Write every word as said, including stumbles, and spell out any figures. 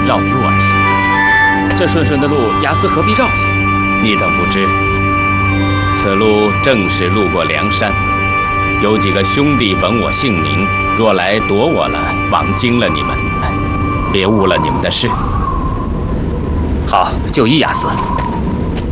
绕路而行。这顺顺的路，雅思何必绕行？你等不知，此路正是路过梁山，有几个兄弟本我姓名，若来夺我了，枉惊了你们，别误了你们的事。好，就依雅思。